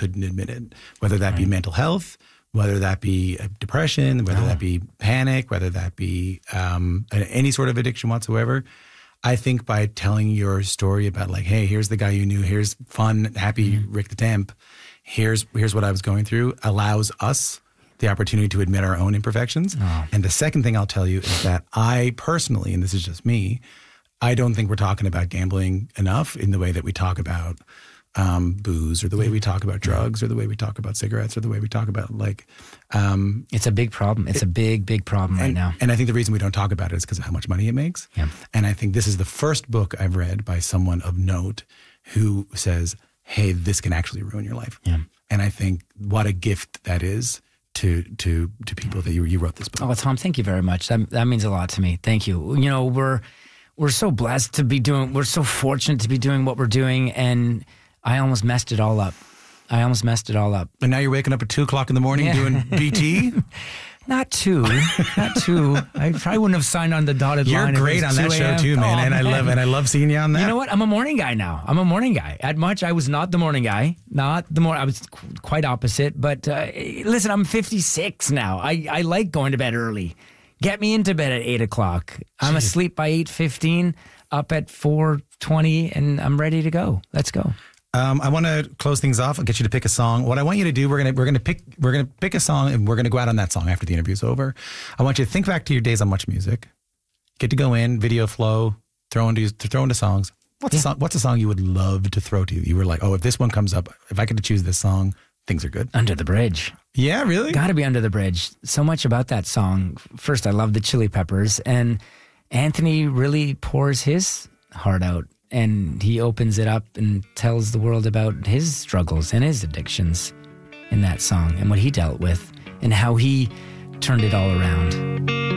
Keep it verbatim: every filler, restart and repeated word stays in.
couldn't admit it, whether that be mental health, whether that be depression, whether Oh. that be panic, whether that be um, any sort of addiction whatsoever. I think by telling your story about like, hey, here's the guy you knew, here's fun, happy mm-hmm. Rick the Temp, here's here's what I was going through, allows us the opportunity to admit our own imperfections. Oh. And the second thing I'll tell you is that I personally, and this is just me, I don't think we're talking about gambling enough in the way that we talk about um, booze or the way we talk about drugs or the way we talk about cigarettes or the way we talk about like... Um, it's a big problem. It's it, a big, big problem and, right now. And I think the reason we don't talk about it is because of how much money it makes. Yeah. And I think this is the first book I've read by someone of note who says, hey, this can actually ruin your life. Yeah. And I think what a gift that is to to to people that you you wrote this book. Oh, Tom, thank you very much. That that means a lot to me. Thank you. You know, we're we're so blessed to be doing, we're so fortunate to be doing what we're doing, and I almost messed it all up. I almost messed it all up. And now you're waking up at two o'clock in the morning yeah. doing B T? Not two, not two. I probably wouldn't have signed on the dotted You're line. You're great on that show too, man. Oh, and man. I love and I love seeing you on that. You know what? I'm a morning guy now. I'm a morning guy. At much, I was not the morning guy. Not the more. I was qu- quite opposite. But uh, listen, I'm fifty-six now. I, I like going to bed early. Get me into bed at eight o'clock. I'm Jeez. asleep by eight fifteen. Up at four twenty, and I'm ready to go. Let's go. Um, I want to close things off. I'll get you to pick a song. What I want you to do, we're gonna we're gonna pick we're gonna pick a song, and we're gonna go out on that song after the interview's over. I want you to think back to your days on Much Music. Get to go in, video flow, throw into throw into songs. What's yeah. a song? What's a song you would love to throw to? You were like, oh, if this one comes up, if I get to choose this song, things are good. Under the Bridge. Yeah, really? Got to be Under the Bridge. So much about that song. First, I love the Chili Peppers, and Anthony really pours his heart out. And he opens it up and tells the world about his struggles and his addictions in that song and what he dealt with and how he turned it all around.